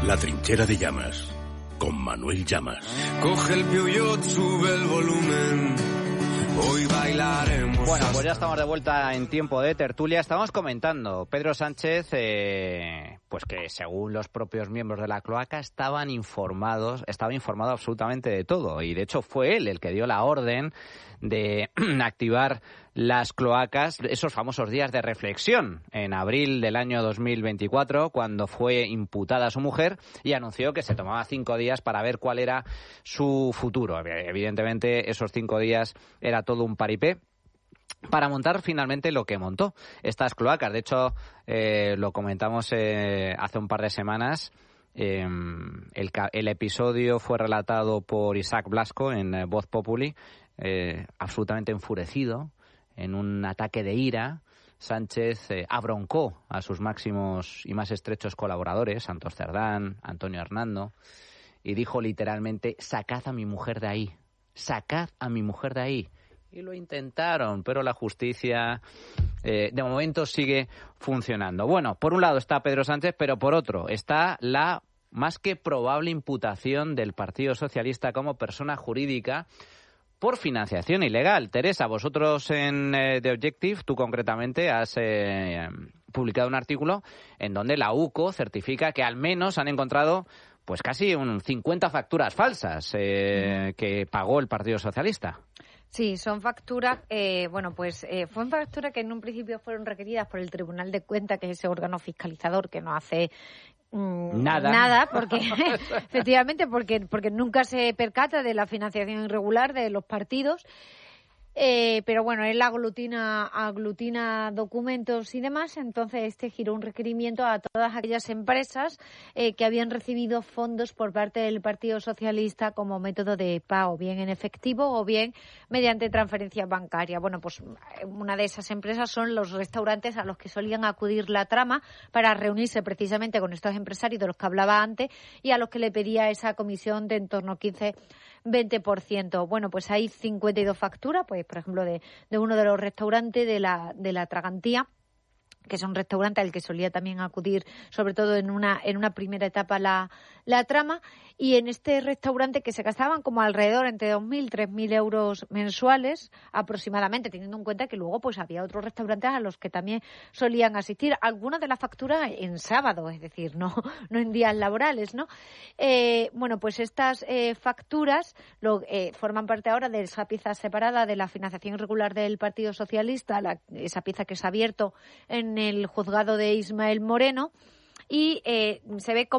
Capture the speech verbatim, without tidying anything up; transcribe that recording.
La trinchera de Llamas, con Manuel Llamas. Coge el Peugeot, sube el volumen. Hoy bailaremos. Bueno, pues ya estamos de vuelta en tiempo de tertulia. Estamos comentando, Pedro Sánchez, eh, pues que según los propios miembros de la cloaca estaban informados, estaba informado absolutamente de todo. Y de hecho fue él el que dio la orden de activar las cloacas, esos famosos días de reflexión en abril del año dos mil veinticuatro, cuando fue imputada su mujer y anunció que se tomaba cinco días para ver cuál era su futuro. Evidentemente esos cinco días era todo un paripé para montar finalmente lo que montó, estas cloacas. De hecho, eh, lo comentamos eh, hace un par de semanas. Eh, el, el episodio fue relatado por Isaac Blasco en eh, Voz Populi, eh, absolutamente enfurecido, en un ataque de ira. Sánchez eh, abroncó a sus máximos y más estrechos colaboradores, Santos Cerdán, Antonio Hernando, y dijo literalmente: sacad a mi mujer de ahí, sacad a mi mujer de ahí. Y lo intentaron, pero la justicia eh, de momento sigue funcionando. Bueno, por un lado está Pedro Sánchez, pero por otro está la más que probable imputación del Partido Socialista como persona jurídica por financiación ilegal. Teresa, vosotros en eh, The Objective, tú concretamente, has eh, publicado un artículo en donde la U C O certifica que al menos han encontrado pues casi un cincuenta facturas falsas eh, que pagó el Partido Socialista. Sí, son facturas, eh, bueno, pues eh, fueron facturas que en un principio fueron requeridas por el Tribunal de Cuentas, que es ese órgano fiscalizador que no hace mmm, nada, nada porque efectivamente porque porque nunca se percata de la financiación irregular de los partidos. Eh, pero bueno, él aglutina, aglutina documentos y demás, entonces este giró un requerimiento a todas aquellas empresas eh, que habían recibido fondos por parte del Partido Socialista como método de pago, bien en efectivo o bien mediante transferencia bancaria. Bueno, pues una de esas empresas son los restaurantes a los que solían acudir la trama para reunirse precisamente con estos empresarios de los que hablaba antes y a los que le pedía esa comisión de en torno a quince veinte por ciento. Bueno, pues hay cincuenta y dos facturas, pues por ejemplo de, de uno de los restaurantes de la de la Tragantía, que es un restaurante al que solía también acudir, sobre todo en una en una primera etapa la la trama, y en este restaurante que se gastaban como alrededor entre dos mil y tres mil euros mensuales aproximadamente, teniendo en cuenta que luego pues había otros restaurantes a los que también solían asistir, algunas de las facturas en sábado, es decir, no no en días laborales, ¿no? Eh, bueno, pues estas eh, facturas lo, eh, forman parte ahora de esa pieza separada de la financiación irregular del Partido Socialista, la, esa pieza que se ha abierto en el juzgado de Ismael Moreno, y eh, se ve como